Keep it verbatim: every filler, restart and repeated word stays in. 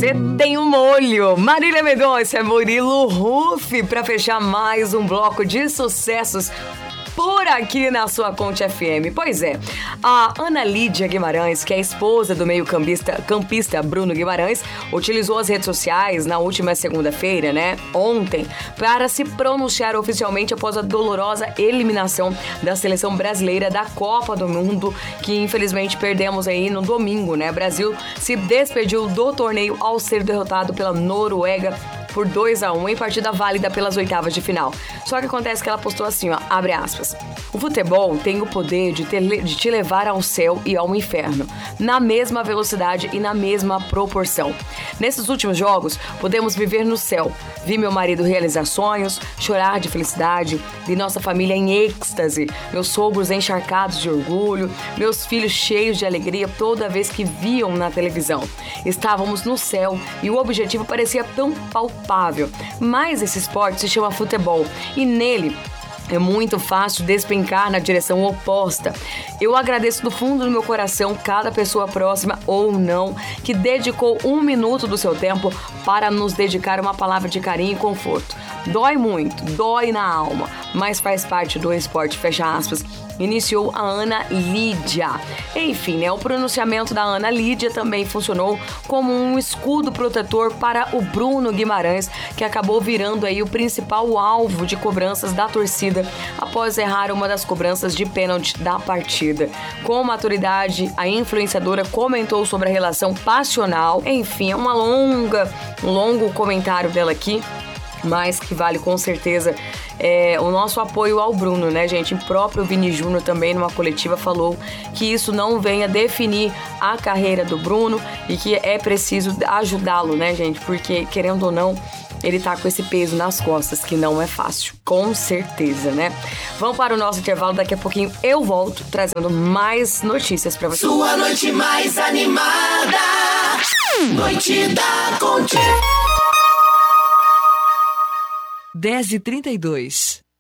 Você tem um molho. Marília Mendonça é Murilo Huff para fechar mais um bloco de sucessos por aqui na sua Conte F M. Pois é, a Ana Lídia Guimarães, que é a esposa do meio-campista campista Bruno Guimarães, utilizou as redes sociais na última segunda-feira, né, ontem, para se pronunciar oficialmente após a dolorosa eliminação da seleção brasileira da Copa do Mundo, que infelizmente perdemos aí no domingo, né? O Brasil se despediu do torneio ao ser derrotado pela Noruega por dois a um em partida válida pelas oitavas de final. Só que acontece que ela postou assim, ó, abre aspas. O futebol tem o poder de, ter, de te levar ao céu e ao inferno, na mesma velocidade e na mesma proporção. Nesses últimos jogos, podemos viver no céu. Vi meu marido realizar sonhos, chorar de felicidade, vi nossa família em êxtase, meus sogros encharcados de orgulho, meus filhos cheios de alegria toda vez que viam na televisão. Estávamos no céu e o objetivo parecia tão palpável. Mas esse esporte se chama futebol e nele é muito fácil despencar na direção oposta. Eu agradeço do fundo do meu coração cada pessoa próxima ou não que dedicou um minuto do seu tempo para nos dedicar uma palavra de carinho e conforto. Dói muito, dói na alma, mas faz parte do esporte, fecha aspas. Iniciou a Ana Lídia. Enfim, né, o pronunciamento da Ana Lídia também funcionou como um escudo protetor para o Bruno Guimarães, que acabou virando aí o principal alvo de cobranças da torcida após errar uma das cobranças de pênalti da partida. Com maturidade, a influenciadora comentou sobre a relação passional. Enfim, é uma longa, um longo comentário dela aqui, mas que vale com certeza é, o nosso apoio ao Bruno, né, gente? O próprio Vini Júnior também, numa coletiva, falou que isso não venha definir a carreira do Bruno e que é preciso ajudá-lo, né, gente? Porque, querendo ou não, ele tá com esse peso nas costas, que não é fácil, com certeza, né? Vamos para o nosso intervalo, daqui a pouquinho eu volto trazendo mais notícias pra vocês. Sua noite mais animada, Noite da Conte. dez e trinta e dois.